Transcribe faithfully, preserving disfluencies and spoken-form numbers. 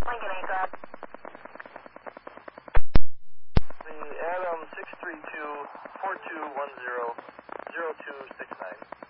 Lincoln eight Rob. The Adam six three two, four two one zero, zero two six nine.